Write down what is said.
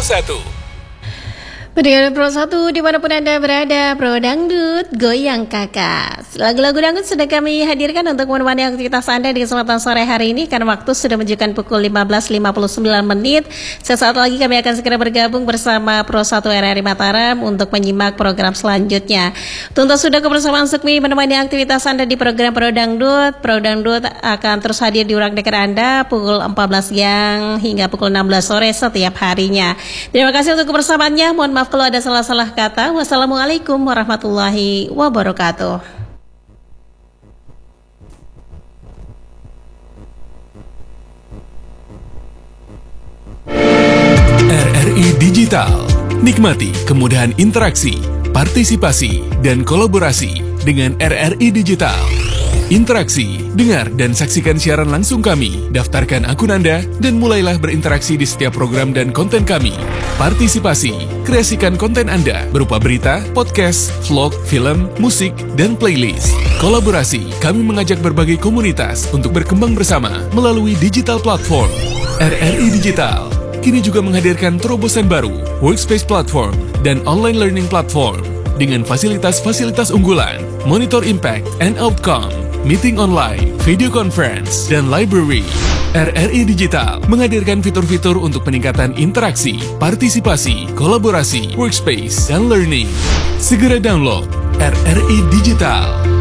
Pendengar Pro 1 dimanapun Anda berada, Pro Dangdut Goyang Kakak. Lagu-lagu dangdut sudah kami hadirkan untuk menemani aktivitas Anda di kesempatan sore hari ini, karena waktu sudah menunjukkan pukul 15.59 menit. Sesaat lagi kami akan segera bergabung bersama Pro 1 RRI Mataram untuk menyimak program selanjutnya. Tentu sudah kebersamaan Sukmi menemani aktivitas Anda di program Pro Dangdut. Pro Dangdut akan terus hadir di ruang dekat Anda pukul 14 siang hingga pukul 16 sore setiap harinya. Terima kasih untuk kebersamaannya. Mohon maaf kalau ada salah-salah kata. Wassalamualaikum warahmatullahi wabarakatuh. RRI Digital. Nikmati kemudahan interaksi, partisipasi, dan kolaborasi dengan RRI Digital. Interaksi, dengar dan saksikan siaran langsung kami, daftarkan akun Anda, dan mulailah berinteraksi di setiap program dan konten kami. Partisipasi, kreasikan konten Anda berupa berita, podcast, vlog, film, musik, dan playlist. Kolaborasi, kami mengajak berbagai komunitas untuk berkembang bersama melalui digital platform. RRI Digital kini juga menghadirkan terobosan baru, workspace platform, dan online learning platform dengan fasilitas-fasilitas unggulan, monitor impact and outcome, meeting online, video conference, dan library. RRI Digital menghadirkan fitur-fitur untuk peningkatan interaksi, partisipasi, kolaborasi, workspace, dan learning. Segera download RRI Digital.